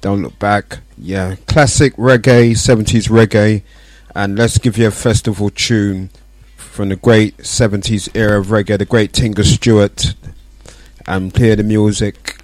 Don't Look Back. Yeah, classic reggae, 70s reggae. And let's give you a festival tune from the great 70s era of reggae, the great Tinga Stewart. And play the music.